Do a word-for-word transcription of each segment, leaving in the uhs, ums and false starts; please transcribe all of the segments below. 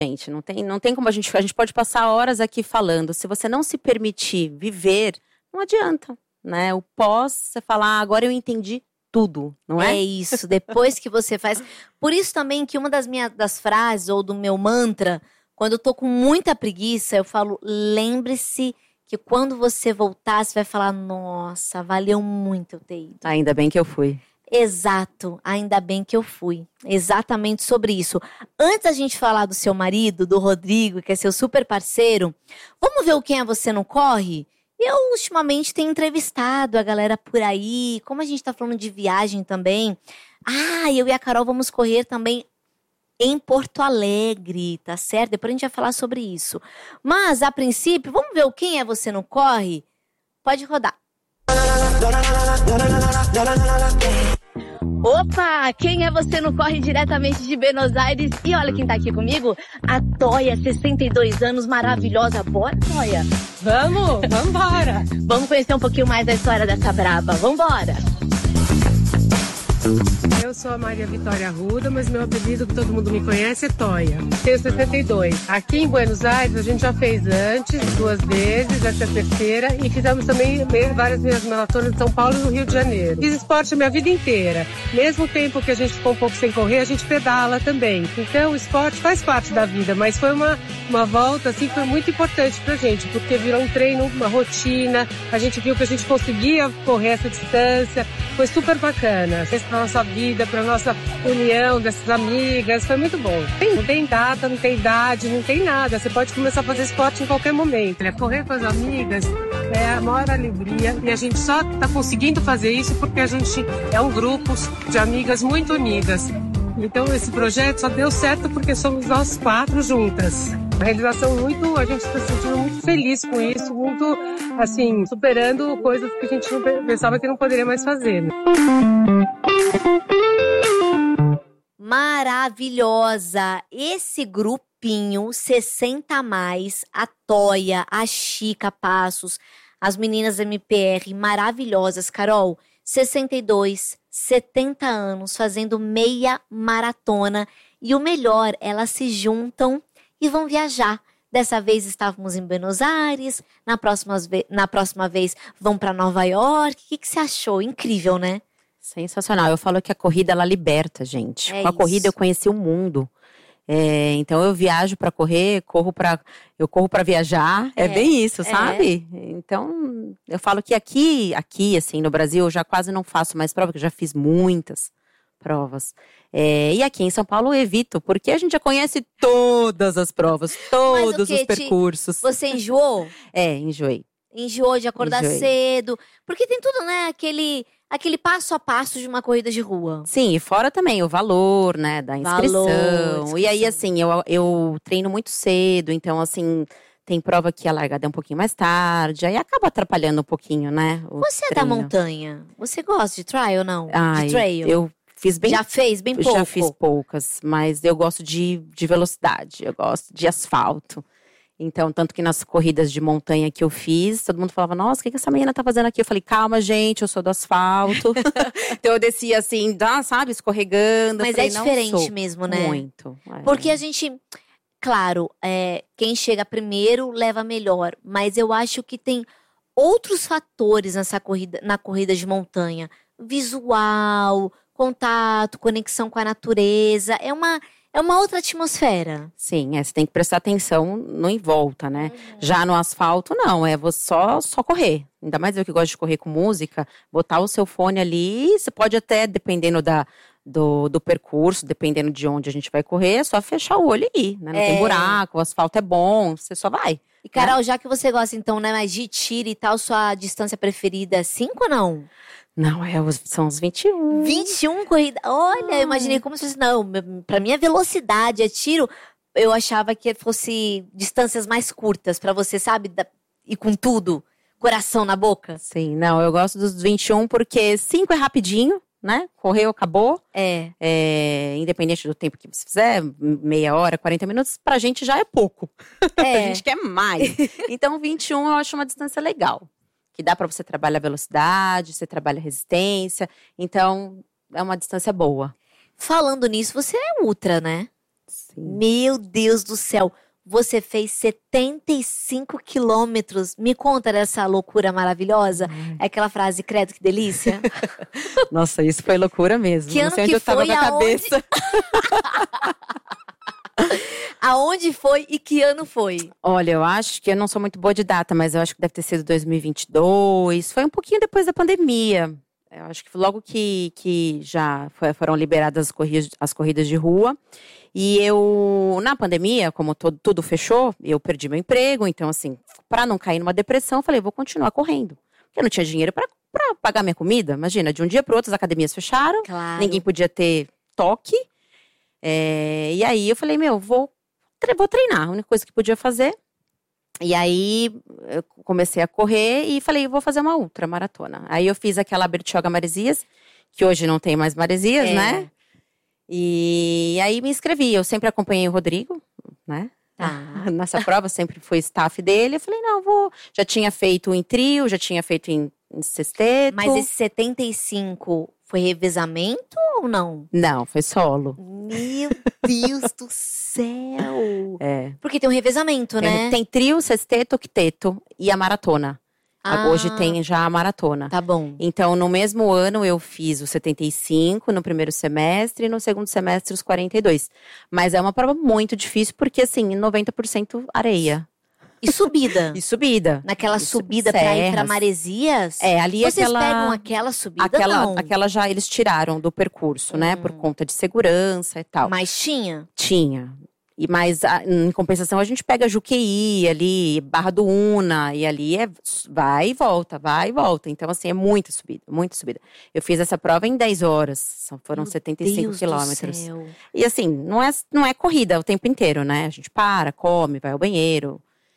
Gente, não tem, não tem como a gente… A gente pode passar horas aqui falando. Se você não se permitir viver, não adianta, né? O pós, você fala, ah, agora eu entendi tudo, não é? É isso, depois que você faz… Por isso também que uma das minhas das frases, ou do meu mantra, quando eu tô com muita preguiça, eu falo, lembre-se que quando você voltar, você vai falar, nossa, valeu muito eu ter ido. Ainda bem que eu fui. Exato, ainda bem que eu fui. Exatamente sobre isso. Antes da gente falar do seu marido, do Rodrigo, que é seu super parceiro, vamos ver o Quem é Você no Corre? Eu, ultimamente, tenho entrevistado a galera por aí. Como a gente tá falando de viagem também. Ah, eu e a Carol vamos correr também em Porto Alegre, tá certo? Depois a gente vai falar sobre isso. Mas, a princípio, vamos ver o Quem é Você no Corre? Pode rodar. Opa, quem é você no Corre diretamente de Buenos Aires? E olha quem tá aqui comigo, a Toia, sessenta e dois anos, maravilhosa. Bora, Toia? Vamos, vambora. Vamos conhecer um pouquinho mais da história dessa braba. Vambora. Eu sou a Maria Vitória Arruda, mas meu apelido que todo mundo me conhece é Toia. Tenho sessenta e dois. Aqui em Buenos Aires a gente já fez antes, duas vezes, essa é a terceira. E fizemos também várias minhas maratonas em São Paulo e no Rio de Janeiro. Fiz esporte a minha vida inteira. Mesmo tempo que a gente ficou um pouco sem correr, a gente pedala também. Então o esporte faz parte da vida, mas foi uma, uma volta assim, que foi muito importante pra gente, porque virou um treino, uma rotina. A gente viu que a gente conseguia correr essa distância. Foi super bacana. Pra nossa vida, pra nossa união dessas amigas, foi muito bom. Tem, não tem data, não tem idade, não tem nada. Você pode começar a fazer esporte em qualquer momento. Né? Correr com as amigas é a maior alegria. E a gente só tá conseguindo fazer isso porque a gente é um grupo de amigas muito unidas. Então esse projeto só deu certo porque somos nós quatro juntas. Uma realização muito, a gente está se sentindo muito feliz com isso, muito, assim, superando coisas que a gente não pensava que não poderia mais fazer. Né? Maravilhosa! Esse grupinho sessenta a mais, a Toia, a Chica Passos, as meninas M P R maravilhosas. Carol, sessenta e dois, setenta anos, fazendo meia maratona. E o melhor, elas se juntam e vão viajar. Dessa vez estávamos em Buenos Aires, na próxima, na próxima vez vão para Nova York. O que, que você achou? Incrível, né? Sensacional. Eu falo que a corrida, ela liberta, gente. É Com a isso. corrida eu conheci o mundo. É, então eu viajo para correr, corro para eu corro para viajar. É, É, bem isso, é. sabe? Então eu falo que aqui, aqui assim no Brasil, eu já quase não faço mais prova, porque eu já fiz muitas provas. É, e aqui em São Paulo eu evito, porque a gente já conhece todas as provas, todos quê? os Te- percursos. Você enjoou? É, enjoei. Enjoou de acordar Enjoei. cedo. Porque tem tudo, né? Aquele, aquele passo a passo de uma corrida de rua. Sim, e fora também o valor, né, da inscrição. Valor, E aí, inscrição. assim, eu, eu treino muito cedo, então, assim, tem prova que a largada é um pouquinho mais tarde, aí acaba atrapalhando um pouquinho, né, o Você é da treino. montanha? Você gosta de trail ou não? Ai, de trail? eu fiz bem… Já fez bem pouco? Já fiz poucas, mas eu gosto de, de velocidade, eu gosto de asfalto. Então, tanto que nas corridas de montanha que eu fiz, todo mundo falava, nossa, o que, que essa menina tá fazendo aqui? Eu falei, calma, gente, eu sou do asfalto. Então eu descia assim, dá, sabe, escorregando. Eu Mas falei, é não diferente sou. mesmo, né? Muito. É. Porque a gente… Claro, é, quem chega primeiro leva melhor. Mas eu acho que tem outros fatores nessa corrida, na corrida de montanha. Visual, contato, conexão com a natureza. É uma… É uma outra atmosfera. Sim, é, você tem que prestar atenção no em volta, né? Uhum. Já no asfalto, não, é você só, só correr. Ainda mais eu que gosto de correr com música, botar o seu fone ali, você pode até, dependendo da, do, do percurso, dependendo de onde a gente vai correr, é só fechar o olho e ir, né? Não É. tem buraco, o asfalto é bom, você só vai. E Carol, já que você gosta então, né, mais de tiro e tal, sua distância preferida é cinco ou não? Não, é, os- são os vinte e um. vinte e um corridas. Olha, eu imaginei como se fosse, não, me- pra mim é velocidade, é tiro. Eu achava que fosse distâncias mais curtas pra você, sabe? Da- e com tudo, coração na boca. Sim, não, eu gosto dos vinte e um porque cinco é rapidinho, né? Correu, acabou. É. É, independente do tempo que você fizer, meia hora, quarenta minutos, pra gente já é pouco. A É. gente quer mais. Então, vinte e um eu acho uma distância legal. Que dá pra você trabalhar velocidade, você trabalha resistência. Então, é uma distância boa. Falando nisso, você é ultra, né? Sim. Meu Deus do céu. Você fez setenta e cinco quilômetros. Me conta dessa loucura maravilhosa. Ai. É aquela frase, credo, que delícia. Nossa, isso foi loucura mesmo. Que Não ano sei onde que eu tava foi, com a aonde? cabeça. Aonde foi e que ano foi? Olha, eu acho que eu não sou muito boa de data, mas eu acho que deve ter sido dois mil e vinte e dois. Foi um pouquinho depois da pandemia. Eu acho que logo que, que já foi- foram liberadas as corridas, as corridas de rua. E eu, na pandemia, como todo, tudo fechou, eu perdi meu emprego. Então, assim, para não cair numa depressão, eu falei, vou continuar correndo. Porque eu não tinha dinheiro para pagar minha comida. Imagina, de um dia para outro as academias fecharam. Claro. Ninguém podia ter toque. É, e aí eu falei, meu, vou, tre- vou treinar. A única coisa que podia fazer. E aí eu comecei a correr e falei, vou fazer uma ultramaratona. Aí eu fiz aquela Bertioga Maresias, que hoje não tem mais Maresias, É. né? E aí me inscrevi. Eu sempre acompanhei o Rodrigo, né? Tá. Nessa prova, sempre fui staff dele. Eu falei, não, vou. Já tinha feito em trio, já tinha feito em, em sexteto. Mas esse setenta e cinco foi revezamento ou não? Não, foi solo. Meu Deus do céu! É. Porque tem um revezamento, né? Tem trio, sexteto, octeto e a maratona. Ah, Hoje tem já a maratona. Tá bom. Então, no mesmo ano, eu fiz os setenta e cinco no primeiro semestre e no segundo semestre os quarenta e dois. Mas é uma prova muito difícil, porque assim, noventa por cento areia. E subida? E subida. Naquela E subida pra ir pra serras. Maresias? É, ali Vocês aquela… pegam aquela subida, Aquela, não? aquela já eles tiraram do percurso, né? Por Hum. conta de segurança e tal. Mas tinha? Tinha. E, mas, a- em compensação, a gente pega Juqueí ali, Barra do Una, e ali é vai e volta, vai e volta. Então, assim, é muita subida, muita subida. Eu fiz essa prova em dez horas, são- foram Meu setenta e cinco Deus do quilômetros. céu. E assim, não é, não é corrida o tempo inteiro, né? A gente para, come, vai ao banheiro.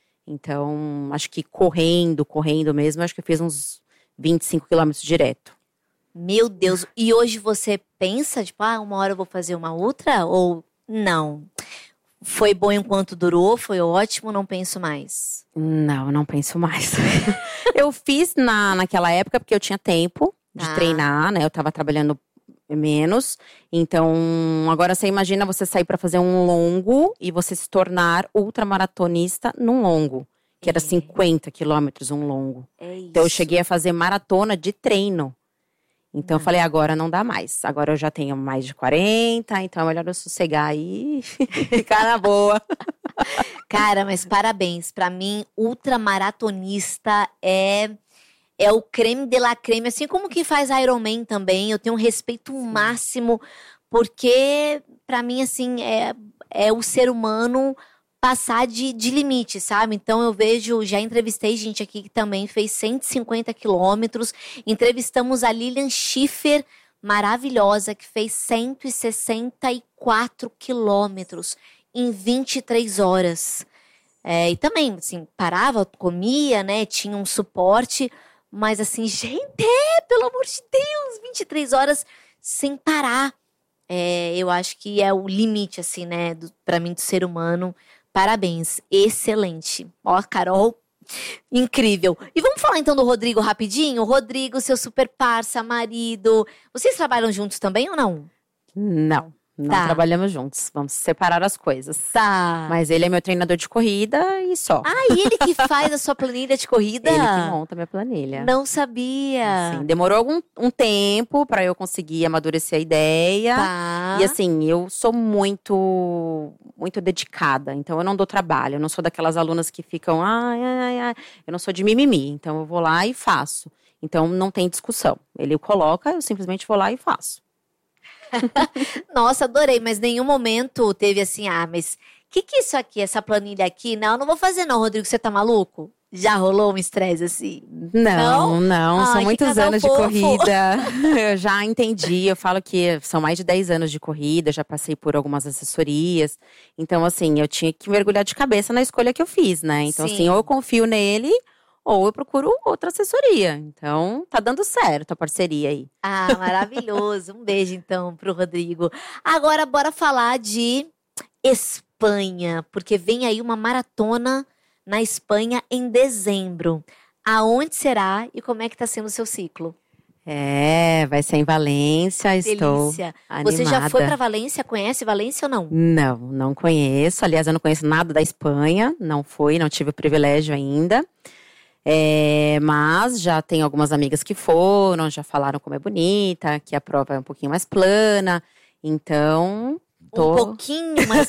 Então, acho que correndo, correndo mesmo, acho que eu fiz uns vinte e cinco quilômetros direto. Meu Deus. E hoje você pensa, tipo, ah, uma hora eu vou fazer uma outra? Ou não? Foi bom enquanto durou, foi ótimo, não penso mais. Não, não penso mais. Eu fiz na, naquela época porque eu tinha tempo de Tá. treinar, né? Eu tava trabalhando menos. Então, agora você imagina você sair pra fazer um longo e você se tornar ultramaratonista num longo. Que era É. cinquenta quilômetros um longo. É isso. Então, eu cheguei a fazer maratona de treino. Então, eu falei, agora não dá mais. Agora eu já tenho mais de quarenta, então é melhor eu sossegar aí e ficar na boa. Cara, mas parabéns. Pra mim, ultramaratonista é é o creme de la creme, assim como quem faz Ironman também. Eu tenho um respeito máximo, porque pra mim, assim, é, é o ser humano passar de, de limite, sabe? Então eu vejo, já entrevistei gente aqui que também fez cento e cinquenta quilômetros. Entrevistamos a Lilian Schiffer, maravilhosa, que fez cento e sessenta e quatro quilômetros em vinte e três horas. É, e também, assim, parava, comia, né? Tinha um suporte. Mas assim, gente, pelo amor de Deus, vinte e três horas sem parar. É, eu acho que é o limite, assim, né? Do, pra mim, do ser humano. Parabéns, excelente. Ó, Carol, incrível. E vamos falar então do Rodrigo rapidinho? Rodrigo, seu super parça, marido. Vocês trabalham juntos também ou não? Não, não Tá. trabalhamos juntos. Vamos separar as coisas. Tá. Mas ele é meu treinador de corrida e só. Ah, e ele que faz a sua planilha de corrida? Ele que monta minha planilha. Não sabia. Assim, demorou algum um tempo pra eu conseguir amadurecer a ideia. Tá. E assim, eu sou muito, muito dedicada. Então eu não dou trabalho. Eu não sou daquelas alunas que ficam, ai, ai, ai, ai. Eu não sou de mimimi. Então eu vou lá e faço. Então não tem discussão. Ele coloca, eu simplesmente vou lá e faço. Nossa, adorei, mas nenhum momento teve assim, ah, mas o que que é isso aqui, essa planilha aqui? Não, não vou fazer não, Rodrigo, você tá maluco? Já rolou um estresse assim? Não, não, Ai, são que muitos casal anos de fofo. corrida. Eu já entendi, eu falo que são mais de dez anos de corrida, já passei por algumas assessorias. Então, assim, eu tinha que mergulhar de cabeça na escolha que eu fiz, né? Então, Sim. assim, ou eu confio nele, ou eu procuro outra assessoria. Então, tá dando certo a parceria aí. Ah, maravilhoso. Um beijo então pro Rodrigo. Agora bora falar de Espanha, porque vem aí uma maratona na Espanha em dezembro. Aonde será e como é que tá sendo o seu ciclo? É, vai ser em Valência, estou Delícia. animada. Você já foi pra Valência? Conhece Valência ou não? Não, não conheço. Aliás, eu não conheço nada da Espanha. Não fui, não tive o privilégio ainda. É, mas já tenho algumas amigas que foram, já falaram como é bonita, que a prova é um pouquinho mais plana. Então, tô… Um pouquinho mais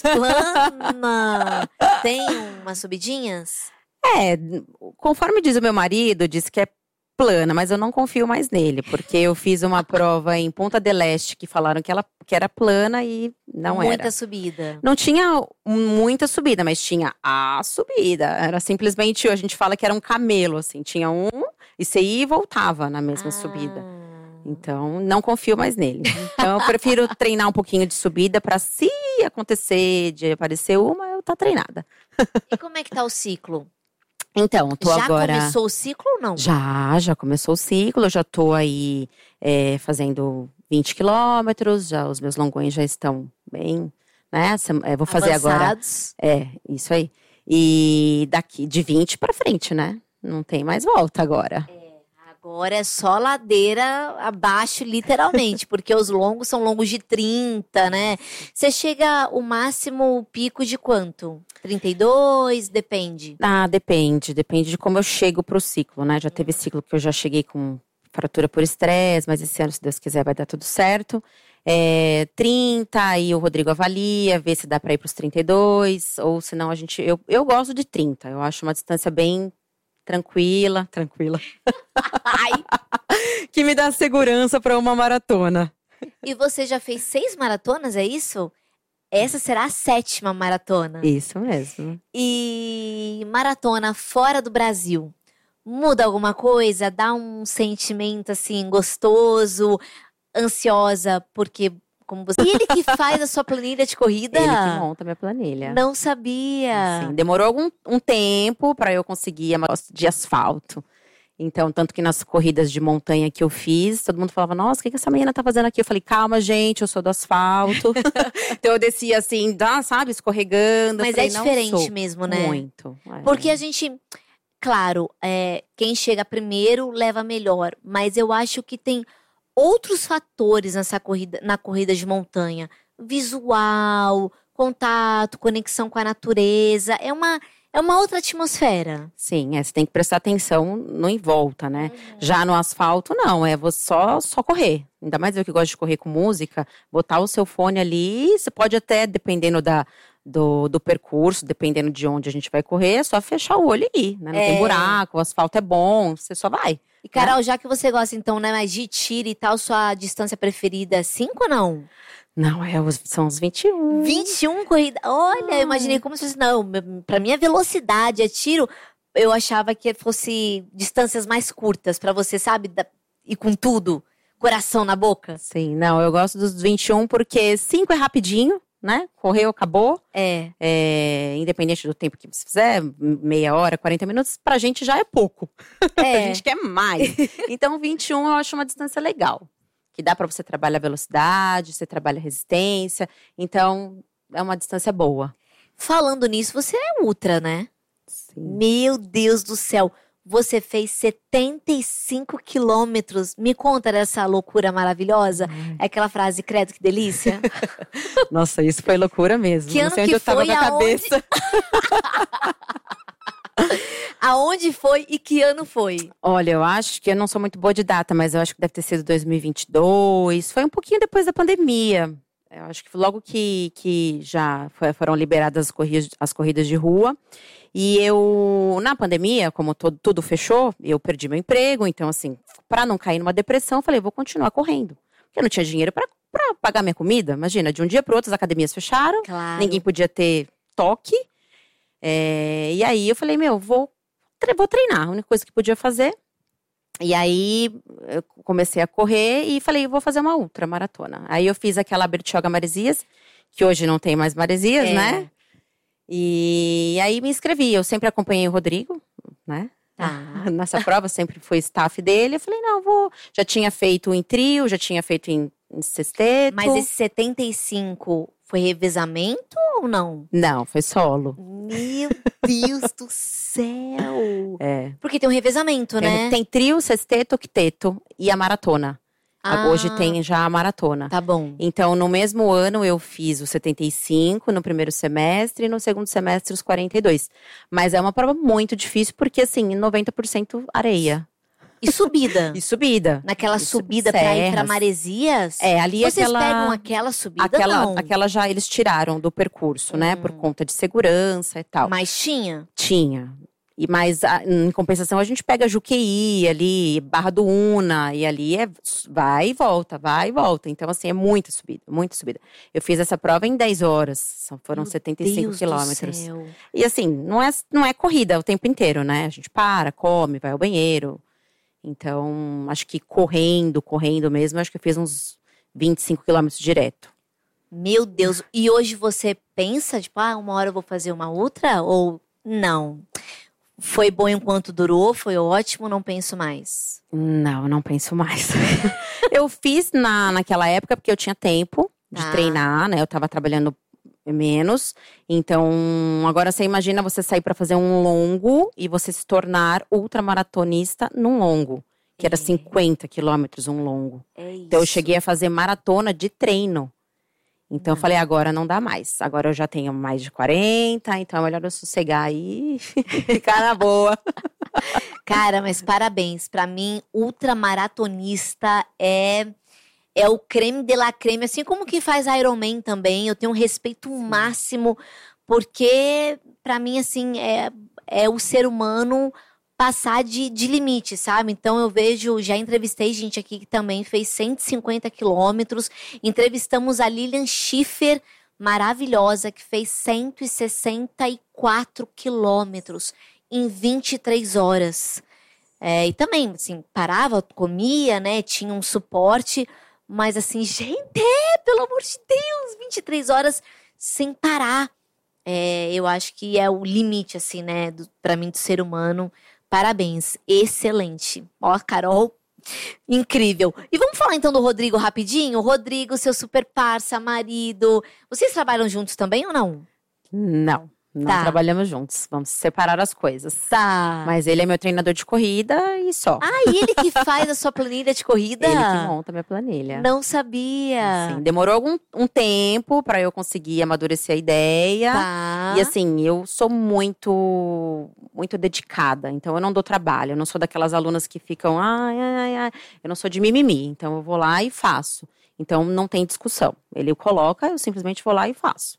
plana. Tem umas subidinhas? É, conforme diz o meu marido, diz que é plana, mas eu não confio mais nele, porque eu fiz uma prova em Punta del Este que falaram que ela que era plana e não Muita era. Muita subida. Não tinha muita subida, mas tinha a subida. Era simplesmente, a gente fala que era um camelo, assim, tinha um e você ia e voltava na mesma ah. subida. Então, não confio mais nele. Então, eu prefiro treinar um pouquinho de subida para se acontecer de aparecer uma, eu tá treinada. E como é que tá o ciclo? Então, tô já agora… Já começou o ciclo ou não? Já, já começou o ciclo. Eu já tô aí é, fazendo vinte quilômetros. Já, os meus longões já estão bem, né? É, vou fazer avançados. Agora… É, isso aí. E daqui, de vinte pra frente, né? Não tem mais volta agora. É, agora é só ladeira abaixo, literalmente. Porque os longos são longos de trinta, né? Você chega o máximo, o pico de quanto? trinta e dois, depende? Ah, depende. Depende de como eu chego pro ciclo, né? Já teve ciclo que eu já cheguei com fratura por estresse, mas esse ano, se Deus quiser, vai dar tudo certo. É, trinta, aí o Rodrigo avalia, vê se dá pra ir pros trinta e dois, ou senão a gente… Eu, eu gosto de trinta, eu acho uma distância bem tranquila. Tranquila. Ai. Que me dá segurança pra uma maratona. E você já fez seis maratonas, é isso? Essa será a sétima maratona. Isso mesmo. E maratona fora do Brasil, muda alguma coisa? Dá um sentimento assim gostoso, ansiosa, porque como você… E ele que faz a sua planilha de corrida? Ele que monta a minha planilha. Não sabia. Sim, demorou algum um tempo para eu conseguir a de asfalto. Então, tanto que nas corridas de montanha que eu fiz, todo mundo falava, nossa, o que, que essa menina tá fazendo aqui? Eu falei, calma, gente, eu sou do asfalto. Então, eu descia assim, dá, sabe, escorregando. Mas falei, é diferente mesmo, né? Muito. É. Porque a gente, claro, é, quem chega primeiro leva melhor. Mas eu acho que tem outros fatores nessa corrida, na corrida de montanha. Visual, contato, conexão com a natureza. É uma… É uma outra atmosfera. Sim, é, você tem que prestar atenção no em volta, né? Uhum. Já no asfalto, não, é você só, só correr. Ainda mais eu que gosto de correr com música, botar o seu fone ali, você pode até, dependendo da, do, do percurso, dependendo de onde a gente vai correr, é só fechar o olho e ir, né? Não é. tem buraco, o asfalto é bom, você só vai. E Carol, né? Já que você gosta então, né, mais de tiro e tal, sua distância preferida é cinco ou não? Não, é, são os vinte e um. vinte e um corridas. Olha, ah. eu imaginei como se fosse… Não, pra mim a velocidade é tiro. Eu achava que fosse distâncias mais curtas pra você, sabe? Da, e com tudo, coração na boca. Sim, não, eu gosto dos vinte e um porque cinco é rapidinho, né? Correu, acabou. É. é. Independente do tempo que você fizer, meia hora, quarenta minutos, pra gente já é pouco. É. A gente quer mais. Então, vinte e um eu acho uma distância legal. Que dá para você trabalhar velocidade, você trabalha resistência. Então, é uma distância boa. Falando nisso, você é ultra, né? Sim. Meu Deus do céu. Você fez setenta e cinco quilômetros. Me conta dessa loucura maravilhosa. Ai. É aquela frase, credo, que delícia. Nossa, isso foi loucura mesmo. Que Não ano sei onde que eu tava foi, com a cabeça. Aonde foi e que ano foi? Olha, eu acho que eu não sou muito boa de data, mas eu acho que deve ter sido dois mil e vinte e dois. Foi um pouquinho depois da pandemia. Eu acho que logo que, que já foi, foram liberadas as corridas, as corridas de rua. E eu, na pandemia, como todo, tudo fechou, eu perdi meu emprego. Então, assim, para não cair numa depressão, eu falei, vou continuar correndo. Porque eu não tinha dinheiro para pagar minha comida. Imagina, de um dia para outro as academias fecharam. Claro. Ninguém podia ter toque. É, e aí eu falei, meu, vou, vou treinar. A única coisa que podia fazer. E aí eu comecei a correr e falei, vou fazer uma ultramaratona. Aí eu fiz aquela Bertioga Maresias, que hoje não tem mais Maresias, é. né? E aí me inscrevi. Eu sempre acompanhei o Rodrigo, né? Ah. Nessa prova, sempre fui staff dele. Eu falei, não, vou. Já tinha feito em trio, já tinha feito em, em sexteto. Mas esse setenta e cinco Foi revezamento ou não? Não, foi solo. Meu Deus do céu! É. Porque tem um revezamento, Tem, né? tem trio, sexteto, octeto e a maratona. Ah, Hoje tem já a maratona. Tá bom. Então, no mesmo ano, eu fiz os setenta e cinco no primeiro semestre e no segundo semestre os quarenta e dois. Mas é uma prova muito difícil porque, assim, noventa por cento areia. E subida? E subida. Naquela E subida pra ir pra serras. Maresias? É, ali Vocês aquela… pegam aquela subida, Aquela, não? aquela já eles tiraram do percurso, né? Por Hum. conta de segurança e tal. Mas tinha? Tinha. E, mas, a- em compensação, a gente pega Juqueí ali, Barra do Una, e ali é vai e volta, vai e volta. Então, assim, é muita subida, muita subida. Eu fiz essa prova em dez horas, são, foram Meu setenta e cinco Deus do quilômetros. céu. E assim, não é, não é corrida o tempo inteiro, né? A gente para, come, vai ao banheiro. Então, acho que correndo, correndo mesmo, acho que eu fiz uns vinte e cinco quilômetros direto. Meu Deus. E hoje você pensa, tipo, ah, uma hora eu vou fazer uma outra? Ou não? Foi bom enquanto durou, foi ótimo, não penso mais. Não, não penso mais. Eu fiz na, naquela época porque eu tinha tempo de Tá. treinar, né? Eu tava trabalhando menos. Então, agora você imagina você sair pra fazer um longo e você se tornar ultramaratonista num longo. Que era É. cinquenta quilômetros um longo. É isso. Então, eu cheguei a fazer maratona de treino. Então, eu falei, agora não dá mais. Agora eu já tenho mais de quarenta, então é melhor eu sossegar aí e ficar na boa. Cara, mas parabéns. Pra mim, ultramaratonista é é o creme de la creme, assim como que faz Ironman também. Eu tenho um respeito máximo, porque pra mim, assim, é, é o ser humano passar de, de limite, sabe? Então eu vejo, já entrevistei gente aqui que também fez cento e cinquenta quilômetros. Entrevistamos a Lilian Schiffer, maravilhosa, que fez cento e sessenta e quatro quilômetros em vinte e três horas. É, e também, assim, parava, comia, né? Tinha um suporte. Mas assim, gente, pelo amor de Deus, vinte e três horas sem parar. É, eu acho que é o limite, assim, né? Do, pra mim, do ser humano. Parabéns, excelente. Ó, Carol, incrível. E vamos falar então do Rodrigo rapidinho? Rodrigo, seu super parça, marido. Vocês trabalham juntos também ou não? Não, não Tá. trabalhamos juntos. Vamos separar as coisas. Tá. Mas ele é meu treinador de corrida e só. Ah, e ele que faz a sua planilha de corrida? Ele que monta a minha planilha. Não sabia. Assim, demorou algum um tempo pra eu conseguir amadurecer a ideia. Tá. E assim, eu sou muito, muito dedicada. Então eu não dou trabalho. Eu não sou daquelas alunas que ficam, ai, ai, ai. Eu não sou de mimimi. Então eu vou lá e faço. Então não tem discussão. Ele coloca, eu simplesmente vou lá e faço.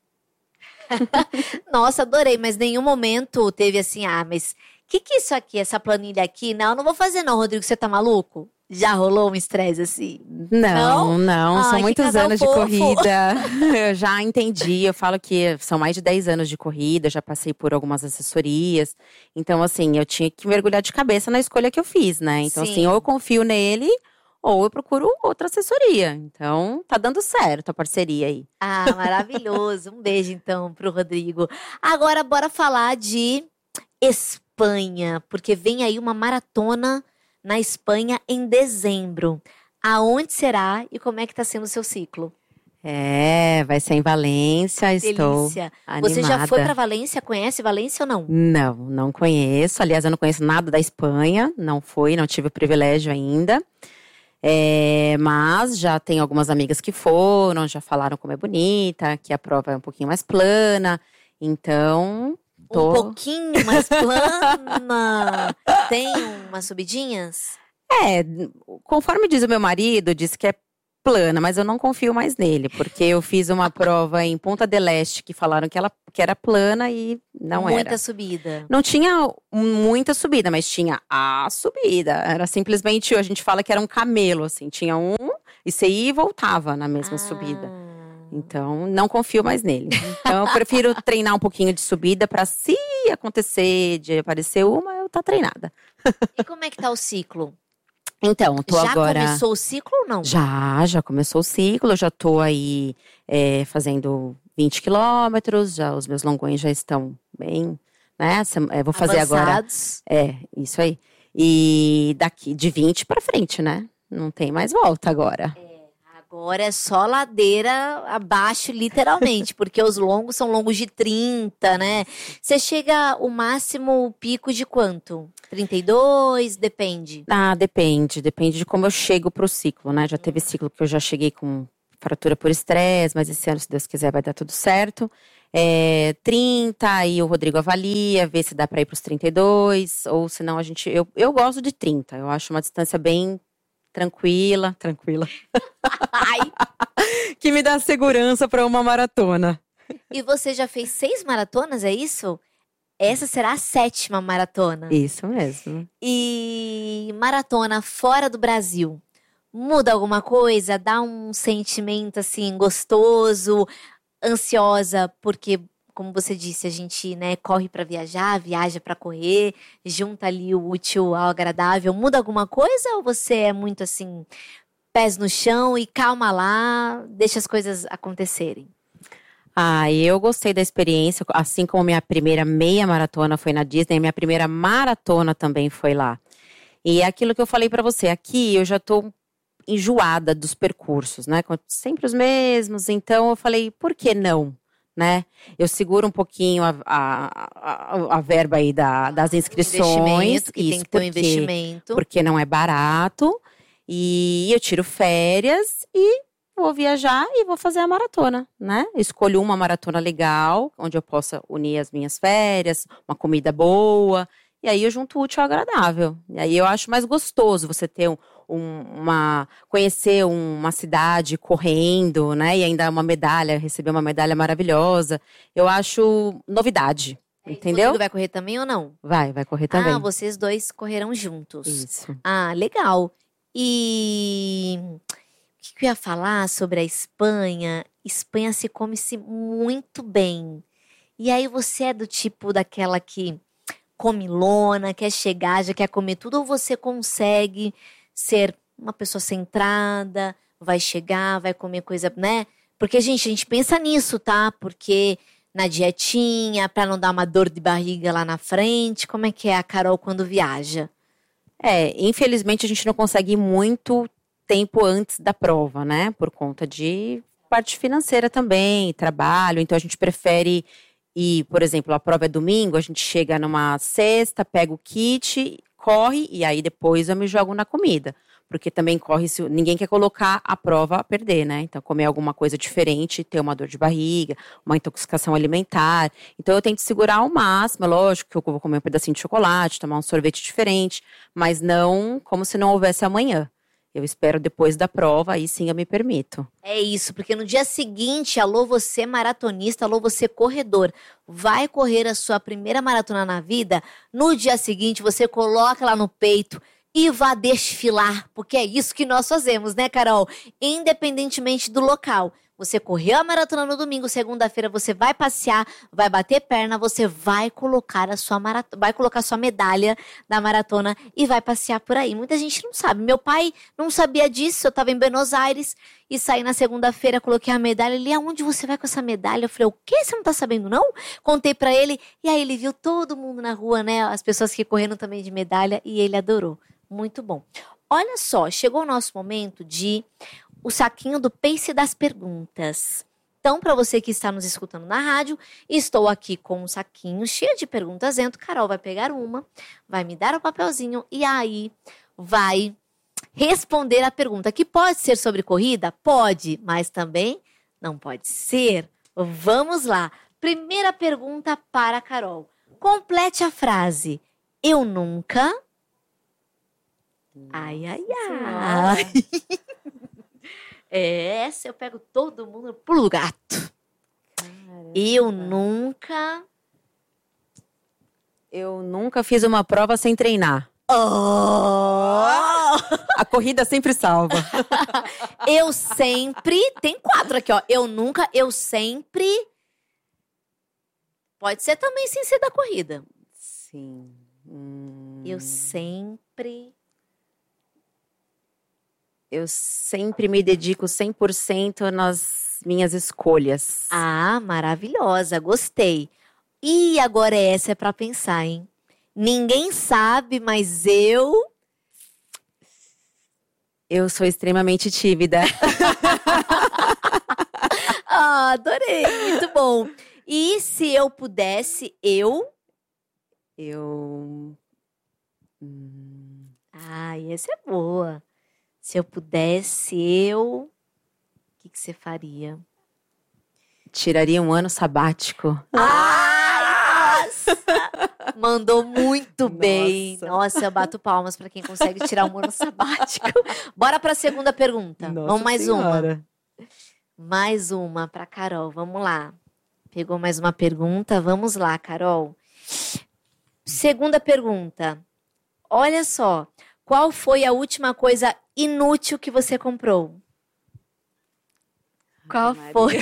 Nossa, adorei, mas nenhum momento teve assim, ah, mas o que que é isso aqui, essa planilha aqui? Não, não vou fazer não, Rodrigo, você tá maluco? Já rolou um estresse assim? Não, não, Ai, são que muitos casal anos fofo. de corrida. Eu já entendi, eu falo que são mais de dez anos de corrida, já passei por algumas assessorias. Então, assim, eu tinha que mergulhar de cabeça na escolha que eu fiz, né? Então, Sim. assim, ou eu confio nele, ou eu procuro outra assessoria. Então, tá dando certo a parceria aí. Ah, maravilhoso. Um beijo então pro Rodrigo. Agora bora falar de Espanha, porque vem aí uma maratona na Espanha em dezembro. Aonde será e como é que tá sendo o seu ciclo? É, vai ser em Valência, estou Delícia. animada. Você já foi pra Valência? Conhece Valência ou não? Não, não conheço. Aliás, eu não conheço nada da Espanha. Não fui, não tive o privilégio ainda. É, mas já tenho algumas amigas que foram, já falaram como é bonita, que a prova é um pouquinho mais plana. Então, tô… Um pouquinho mais plana. Tem umas subidinhas? É, conforme diz o meu marido, diz que é plana, mas eu não confio mais nele. Porque eu fiz uma prova em Punta del Este que falaram que, ela, que era plana e não Muita era. subida. Não tinha muita subida, mas tinha a subida. Era simplesmente, a gente fala que era um camelo, assim. Tinha um e você ia e voltava na mesma Ah. subida. Então, não confio mais nele. Então, eu prefiro treinar um pouquinho de subida pra se acontecer de aparecer uma, eu tá treinada. E como é que tá o ciclo? Então, tô Já agora… começou o ciclo ou não? Já, já começou o ciclo, eu já tô aí é, fazendo vinte quilômetros, já os meus longões já estão bem, né? Sem- é, vou fazer agora… Avançados. É, isso aí. E daqui de vinte pra frente, né? Não tem mais volta agora. Agora é só ladeira abaixo, literalmente, porque os longos são longos de trinta, né? Você chega o máximo, o pico de quanto? trinta e dois? Depende. Ah, depende. Depende de como eu chego pro ciclo, né? Já teve ciclo que eu já cheguei com fratura por estresse, mas esse ano, se Deus quiser, vai dar tudo certo. É, trinta, aí o Rodrigo avalia, vê se dá pra ir pros trinta e dois, ou senão a gente… Eu, eu gosto de trinta, eu acho uma distância bem tranquila. Tranquila. Ai. Que me dá segurança pra uma maratona. E você já fez seis maratonas, é isso? Essa será a sétima maratona. Isso mesmo. E maratona fora do Brasil, muda alguma coisa? Dá um sentimento assim gostoso, ansiosa, porque como você disse, a gente, né, corre para viajar, viaja para correr, junta ali o útil ao agradável. Muda alguma coisa ou você é muito assim, pés no chão e calma lá, deixa as coisas acontecerem? Ah, eu gostei da experiência, assim como minha primeira meia maratona foi na Disney, minha primeira maratona também foi lá. E é aquilo que eu falei pra você, aqui eu já tô enjoada dos percursos, né? Sempre os mesmos, então eu falei, por que não, né? Eu seguro um pouquinho a, a, a, a verba aí da, das inscrições. Investimento, que tem que ter um investimento. Porque não é barato, e eu tiro férias e vou viajar e vou fazer a maratona, né? Escolho uma maratona legal, onde eu possa unir as minhas férias, uma comida boa. E aí eu junto o útil ao agradável. E aí eu acho mais gostoso você ter um, um, uma… Conhecer uma cidade correndo, né? E ainda uma medalha, receber uma medalha maravilhosa. Eu acho novidade, entendeu? O Rodrigo vai correr também ou não? Vai, vai correr também. Ah, vocês dois correrão juntos. Isso. Ah, legal. E… O que eu ia falar sobre a Espanha? Espanha se come-se muito bem. E aí você é do tipo daquela que come lona, quer chegar, já quer comer tudo, ou você consegue ser uma pessoa centrada, vai chegar, vai comer coisa, né? Porque, gente, a gente pensa nisso, tá? Porque na dietinha, pra não dar uma dor de barriga lá na frente, como é que é a Carol quando viaja? É, infelizmente a gente não consegue ir muito tempo antes da prova, né? Por conta de parte financeira também, trabalho. Então a gente prefere ir, por exemplo, a prova é domingo, a gente chega numa sexta, pega o kit, corre e aí depois eu me jogo na comida. Porque também corre, se ninguém quer colocar a prova a perder, né? Então comer alguma coisa diferente, ter uma dor de barriga, uma intoxicação alimentar. Então eu tento segurar ao máximo, é lógico que eu vou comer um pedacinho de chocolate, tomar um sorvete diferente, mas não como se não houvesse amanhã. Eu espero depois da prova, aí sim eu me permito. É isso, porque no dia seguinte, alô você maratonista, alô você corredor, vai correr a sua primeira maratona na vida, no dia seguinte você coloca lá no peito e vá desfilar, porque é isso que nós fazemos, né, Carol? Independentemente do local. Você correu a maratona no domingo, segunda-feira você vai passear, vai bater perna, você vai colocar a sua maratona, vai colocar a sua medalha da maratona e vai passear por aí. Muita gente não sabe. Meu pai não sabia disso, eu estava em Buenos Aires e saí na segunda-feira, coloquei a medalha. Ele, aonde você vai com essa medalha? Eu falei, o quê? Você não tá sabendo, não? Contei pra ele e aí ele viu todo mundo na rua, né? As pessoas que correram também de medalha e ele adorou. Muito bom. Olha só, chegou o nosso momento de o saquinho do Pace das perguntas. Então, para você que está nos escutando na rádio, estou aqui com um saquinho cheio de perguntas dentro. Carol vai pegar uma, vai me dar o papelzinho e aí vai responder a pergunta, que pode ser sobre corrida? Pode, mas também não pode ser. Vamos lá. Primeira pergunta para a Carol. Complete a frase. Eu nunca… Ai, ai, ai. Essa eu pego todo mundo pro lugar. Caramba. Eu nunca… Eu nunca fiz uma prova sem treinar. Oh! A corrida sempre salva. Eu sempre… Tem quatro aqui, ó. Eu nunca, eu sempre… Pode ser também sem ser da corrida. Sim. Hum... Eu sempre… Eu sempre me dedico cem por cento nas minhas escolhas. Ah, maravilhosa, gostei. E agora essa é pra pensar, hein? Ninguém sabe, mas eu… Eu sou extremamente tímida. Ah, adorei, muito bom. E se eu pudesse, eu… Eu… Hum... Ai, essa é boa. Se eu pudesse, eu… O que, que você faria? Tiraria um ano sabático. Ai, nossa! Mandou muito bem. Nossa. Nossa, eu bato palmas pra quem consegue tirar um ano sabático. Bora pra segunda pergunta. Nossa Vamos mais senhora. uma. Mais uma pra Carol. Vamos lá. Pegou mais uma pergunta. Vamos lá, Carol. Segunda pergunta. Olha só. Qual foi a última coisa inútil que você comprou? Qual Maria. foi?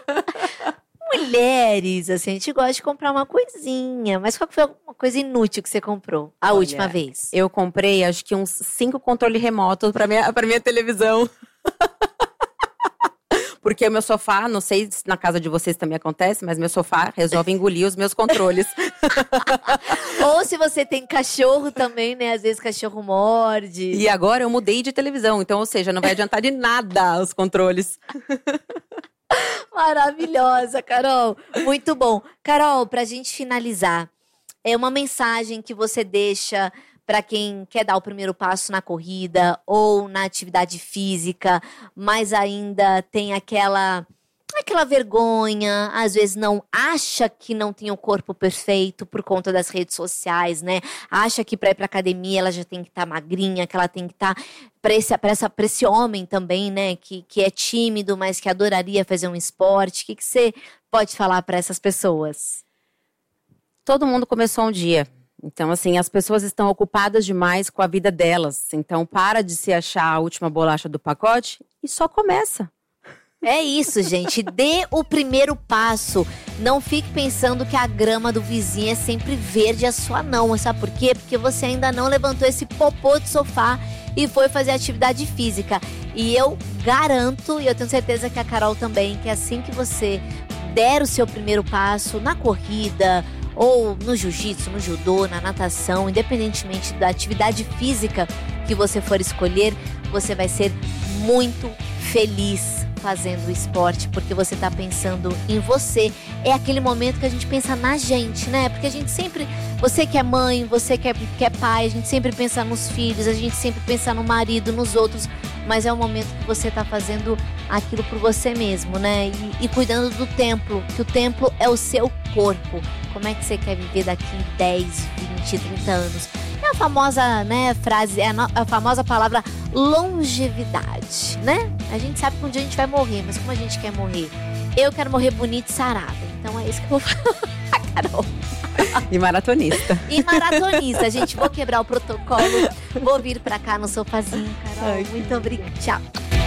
Mulheres, assim, a gente gosta de comprar uma coisinha. Mas qual foi uma coisa inútil que você comprou a Olha, última vez? Eu comprei, acho que uns cinco controles remotos pra minha, pra minha televisão. Porque o meu sofá, não sei se na casa de vocês também acontece, mas meu sofá resolve engolir os meus controles. Ou se você tem cachorro também, né? Às vezes cachorro morde. E agora eu mudei de televisão, então, ou seja, não vai adiantar de nada os controles. Maravilhosa, Carol. Muito bom. Carol, pra gente finalizar, é uma mensagem que você deixa para quem quer dar o primeiro passo na corrida ou na atividade física, mas ainda tem aquela aquela vergonha, às vezes não acha que não tem o corpo perfeito por conta das redes sociais, né? Acha que para ir para academia ela já tem que estar tá magrinha, que ela tem que estar tá para esse para essa para esse homem também, né, que que é tímido, mas que adoraria fazer um esporte. O que que você pode falar para essas pessoas? Todo mundo começou um dia. Então, assim, as pessoas estão ocupadas demais com a vida delas. Então, para de se achar a última bolacha do pacote e só começa. É isso, gente. Dê o primeiro passo. Não fique pensando que a grama do vizinho é sempre verde, a sua não. Sabe por quê? Porque você ainda não levantou esse popô de sofá e foi fazer atividade física. E eu garanto, e eu tenho certeza que a Carol também, que assim que você der o seu primeiro passo na corrida, ou no jiu-jitsu, no judô, na natação, independentemente da atividade física que você for escolher, você vai ser muito feliz fazendo o esporte, porque você tá pensando em você. É aquele momento que a gente pensa na gente, né? Porque a gente sempre, você que é mãe, você que é, que é pai, a gente sempre pensa nos filhos, a gente sempre pensa no marido, nos outros, mas é o momento que você tá fazendo aquilo por você mesmo, né? E, e cuidando do templo, que o templo é o seu corpo. Como é que você quer viver daqui dez, vinte, trinta anos? É a famosa, né, frase, é a, no, a famosa palavra longevidade, né? A gente sabe que um dia a gente vai morrer, mas como a gente quer morrer? Eu quero morrer bonita e sarada. Então é isso que eu vou falar, Carol. E maratonista. E maratonista. Gente, vou quebrar o protocolo. Vou vir pra cá no sofazinho, Carol. Ai, muito obrigada. Tchau.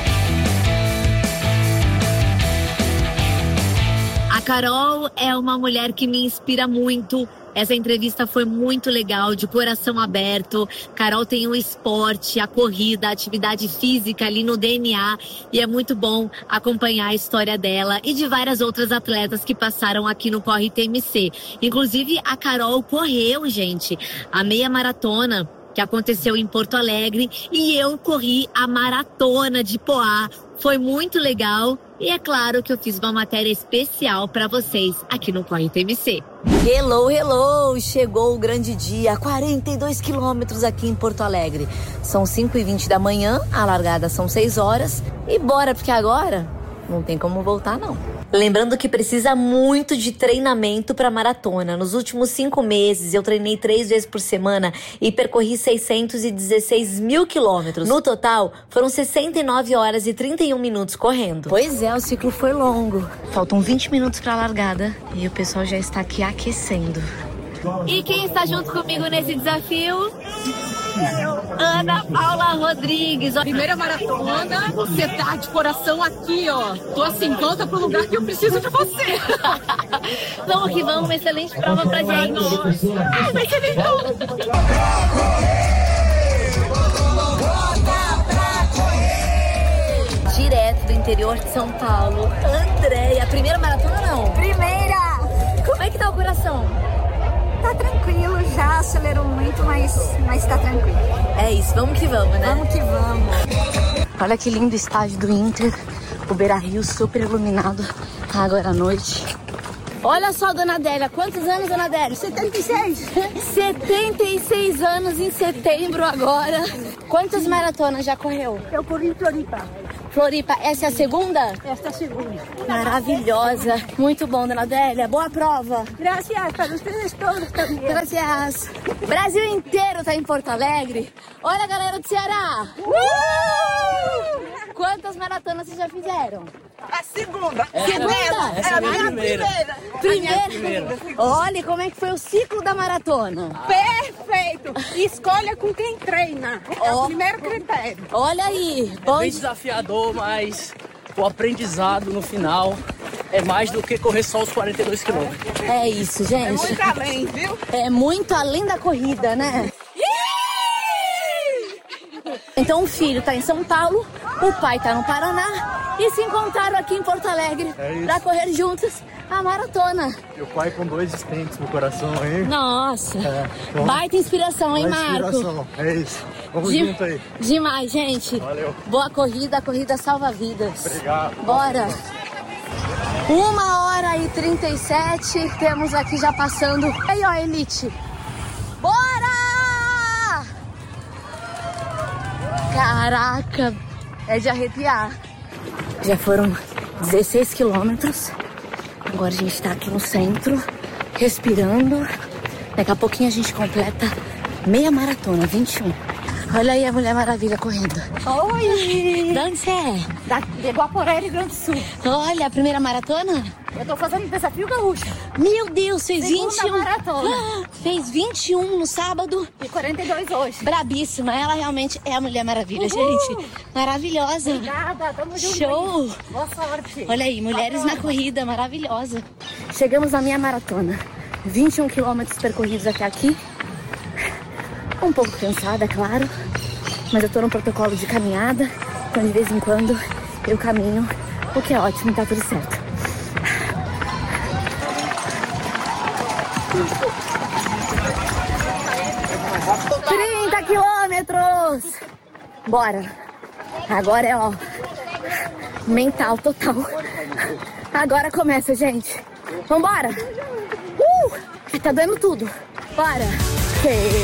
A Carol é uma mulher que me inspira muito. Essa entrevista foi muito legal, de coração aberto. Carol tem o esporte, a corrida, a atividade física ali no D N A. E é muito bom acompanhar a história dela e de várias outras atletas que passaram aqui no Corre T M C. Inclusive, a Carol correu, gente, a meia maratona que aconteceu em Porto Alegre. E eu corri a maratona de Poá. Foi muito legal. E é claro que eu fiz uma matéria especial para vocês aqui no Corre T M C. Hello, hello! Chegou o grande dia, quarenta e dois quilômetros aqui em Porto Alegre. São cinco e vinte da manhã, a largada são seis horas. E bora, porque agora não tem como voltar, não. Lembrando que precisa muito de treinamento para maratona. Nos últimos cinco meses, eu treinei três vezes por semana e percorri seiscentos e dezesseis mil quilômetros. No total, foram sessenta e nove horas e trinta e um minutos correndo. Pois é, o ciclo foi longo. Faltam vinte minutos para a largada e o pessoal já está aqui aquecendo. E quem está junto comigo nesse desafio? Ana Paula Rodrigues. Primeira maratona, você tá de coração aqui, ó. Tô assim, volta pro lugar que eu preciso de você. Vamos que vamos, uma excelente prova pra gente. Ai, vai ser lindo. Direto do interior de São Paulo, Andréia. Primeira maratona não? Primeira! Como é que tá o coração? Tá tá tranquilo, já acelerou muito, mas, mas tá tranquilo. É isso, vamos que vamos, né? Vamos que vamos. Olha que lindo estádio do Inter, o Beira-Rio super iluminado agora à noite. Olha só, dona Adélia, quantos anos, dona Adélia? setenta e seis. setenta e seis anos em setembro agora. Quantas maratonas já correu? Eu corri em Floripa. Floripa, essa é a segunda? Esta é a segunda. Maravilhosa. Muito bom, dona Adélia. Boa prova. Graças para vocês todos também. Graças. O Brasil inteiro tá em Porto Alegre. Olha a galera do Ceará. Uh! Quantas maratonas vocês já fizeram? A segunda. Segunda? É a minha primeira. Primeira. primeira. Olha como é que foi o ciclo da maratona. Perfeito. Escolha com quem treina. É Ó. o primeiro critério. Olha aí. Bom Bem desafiador, mas o aprendizado no final é mais do que correr só os quarenta e dois quilômetros. É isso, gente. Muito além, viu? É muito além da corrida, né? Então o filho tá em São Paulo, o pai tá no Paraná e se encontraram aqui em Porto Alegre É pra correr juntos a maratona. E o pai com dois stents no coração aí. Nossa, É, então, baita inspiração, hein, uma Marco? inspiração. É isso. Vamos De- junto aí. Demais, gente. Valeu. Boa corrida, a corrida salva vidas. Obrigado. Bora. Uma hora e trinta e sete, temos aqui já passando. Aí, ó, Elite. Bora! Caraca, é de arrepiar. Já foram dezesseis quilômetros. Agora a gente tá aqui no centro, respirando. Daqui a pouquinho a gente completa meia maratona, vinte e um. Olha aí a Mulher Maravilha correndo. Oi! De onde você é? Da, de Guaporé, Rio Grande do Sul. Olha, a primeira maratona? Eu tô fazendo desafio gaúcho. Meu Deus, fez Segunda vinte e um. maratona. Ah, fez vinte e um no sábado. E quarenta e dois hoje. Brabíssima, ela realmente é a Mulher Maravilha, Uhul. gente. Maravilhosa. Obrigada, tamo junto. Show. Hein? Boa sorte. Olha aí, mulheres na corrida, maravilhosa. Chegamos na minha maratona. vinte e um quilômetros percorridos até aqui. Um pouco cansada, claro. Mas eu tô no protocolo de caminhada. Então, de vez em quando, eu caminho. O que é ótimo, tá tudo certo. trinta quilômetros! Bora! Agora é, ó, mental total. Agora começa, gente. Vambora! Uh! Tá dando tudo. Bora!